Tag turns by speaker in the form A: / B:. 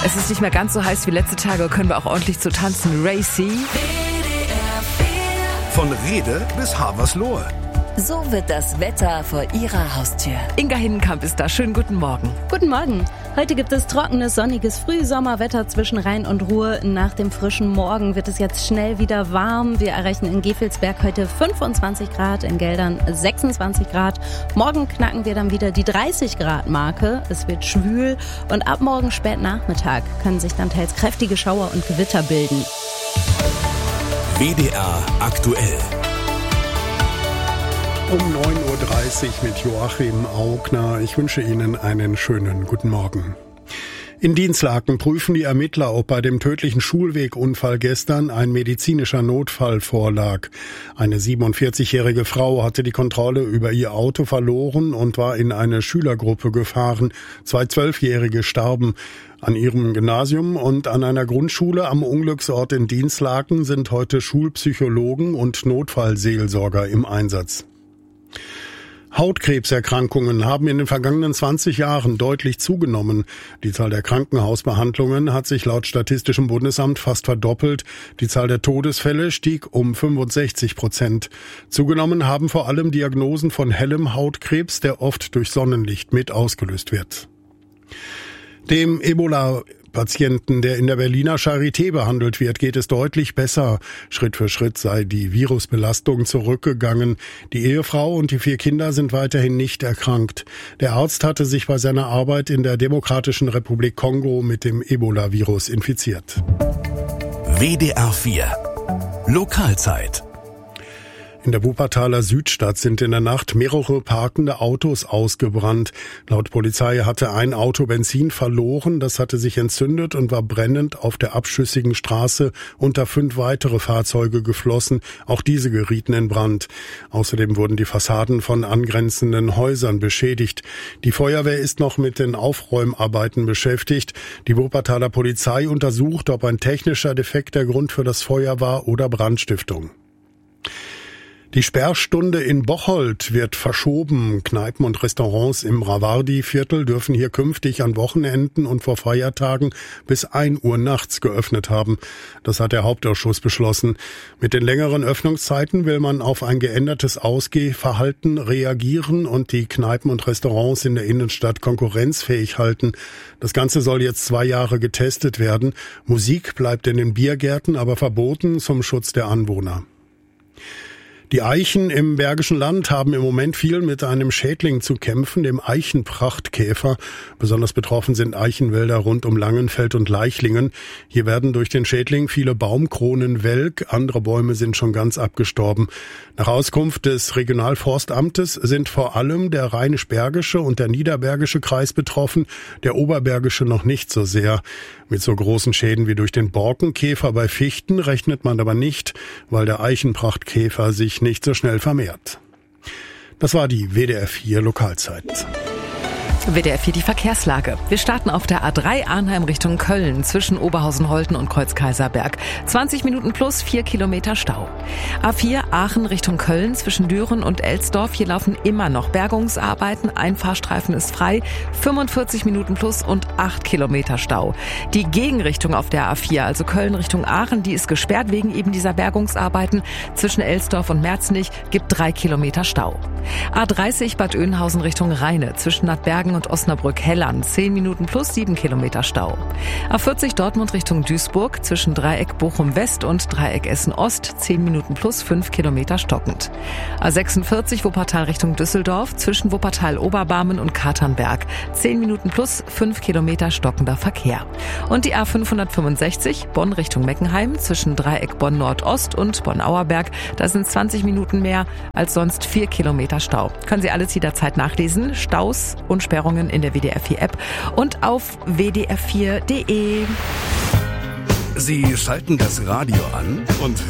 A: Es ist nicht mehr ganz so heiß wie letzte Tage, können wir auch ordentlich zu tanzen. Racy.
B: Von Rede bis Haverslohe.
C: So wird das Wetter vor Ihrer Haustür.
A: Inga Hinnenkamp ist da. Schönen guten Morgen.
D: Guten Morgen. Heute gibt es trockenes, sonniges Frühsommerwetter zwischen Rhein und Ruhr. Nach dem frischen Morgen wird es jetzt schnell wieder warm. Wir erreichen in Gevelsberg heute 25 Grad, in Geldern 26 Grad. Morgen knacken wir dann wieder die 30 Grad Marke. Es wird schwül und ab morgen spät Nachmittag können sich dann teils kräftige Schauer und Gewitter bilden.
B: WDR aktuell.
E: Um 9.30 Uhr mit Joachim Augner. Ich wünsche Ihnen einen schönen guten Morgen. In Dinslaken prüfen die Ermittler, ob bei dem tödlichen Schulwegunfall gestern ein medizinischer Notfall vorlag. Eine 47-jährige Frau hatte die Kontrolle über ihr Auto verloren und war in eine Schülergruppe gefahren. 2 12-Jährige starben. An ihrem Gymnasium und an einer Grundschule am Unglücksort in Dinslaken sind heute Schulpsychologen und Notfallseelsorger im Einsatz. Hautkrebserkrankungen haben in den vergangenen 20 Jahren deutlich zugenommen. Die Zahl der Krankenhausbehandlungen hat sich laut Statistischem Bundesamt fast verdoppelt. Die Zahl der Todesfälle stieg um 65%. Zugenommen haben vor allem Diagnosen von hellem Hautkrebs, der oft durch Sonnenlicht mit ausgelöst wird. Dem Ebola-Patienten, der in der Berliner Charité behandelt wird, geht es deutlich besser. Schritt für Schritt sei die Virusbelastung zurückgegangen. Die Ehefrau und die 4 Kinder sind weiterhin nicht erkrankt. Der Arzt hatte sich bei seiner Arbeit in der Demokratischen Republik Kongo mit dem Ebola-Virus infiziert.
B: WDR 4 Lokalzeit.
E: In der Wuppertaler Südstadt sind in der Nacht mehrere parkende Autos ausgebrannt. Laut Polizei hatte ein Auto Benzin verloren, das hatte sich entzündet und war brennend auf der abschüssigen Straße unter 5 weitere Fahrzeuge geflossen. Auch diese gerieten in Brand. Außerdem wurden die Fassaden von angrenzenden Häusern beschädigt. Die Feuerwehr ist noch mit den Aufräumarbeiten beschäftigt. Die Wuppertaler Polizei untersucht, ob ein technischer Defekt der Grund für das Feuer war oder Brandstiftung. Die Sperrstunde in Bocholt wird verschoben. Kneipen und Restaurants im Ravardi-Viertel dürfen hier künftig an Wochenenden und vor Feiertagen bis 1 Uhr nachts geöffnet haben. Das hat der Hauptausschuss beschlossen. Mit den längeren Öffnungszeiten will man auf ein geändertes Ausgehverhalten reagieren und die Kneipen und Restaurants in der Innenstadt konkurrenzfähig halten. Das Ganze soll jetzt 2 Jahre getestet werden. Musik bleibt in den Biergärten aber verboten zum Schutz der Anwohner. Die Eichen im Bergischen Land haben im Moment viel mit einem Schädling zu kämpfen, dem Eichenprachtkäfer. Besonders betroffen sind Eichenwälder rund um Langenfeld und Leichlingen. Hier werden durch den Schädling viele Baumkronen welk, andere Bäume sind schon ganz abgestorben. Nach Auskunft des Regionalforstamtes sind vor allem der Rheinisch-Bergische und der Niederbergische Kreis betroffen, der Oberbergische noch nicht so sehr. Mit so großen Schäden wie durch den Borkenkäfer bei Fichten rechnet man aber nicht, weil der Eichenprachtkäfer sich nicht so schnell vermehrt. Das war die WDR 4 Lokalzeit.
A: WDR 4 die Verkehrslage. Wir starten auf der A3 Arnheim Richtung Köln zwischen Oberhausen-Holten und Kreuz-Kaiserberg. 20 Minuten plus 4 Kilometer Stau. A4 Aachen Richtung Köln zwischen Düren und Elsdorf. Hier laufen immer noch Bergungsarbeiten. Ein Fahrstreifen ist frei. 45 Minuten plus und 8 Kilometer Stau. Die Gegenrichtung auf der A4, also Köln Richtung Aachen, die ist gesperrt wegen eben dieser Bergungsarbeiten. Zwischen Elsdorf und Merznich gibt 3 Kilometer Stau. A30 Bad Oeynhausen Richtung Rheine zwischen Nadbergen und Osnabrück-Hellern 10 Minuten plus 7 Kilometer Stau. A40 Dortmund Richtung Duisburg zwischen Dreieck Bochum-West und Dreieck Essen-Ost 10 Minuten plus 5 Kilometer stockend. A46 Wuppertal Richtung Düsseldorf zwischen Wuppertal-Oberbarmen und Katernberg 10 Minuten plus 5 Kilometer stockender Verkehr. Und die A565 Bonn Richtung Meckenheim zwischen Dreieck Bonn-Nordost und Bonn-Auerberg, da sind 20 Minuten mehr als sonst 4 Kilometer Stau. Können Sie alles jederzeit nachlesen. Staus und Sperrungen in der WDR 4 App und auf wdr4.de.
B: Sie schalten das Radio an und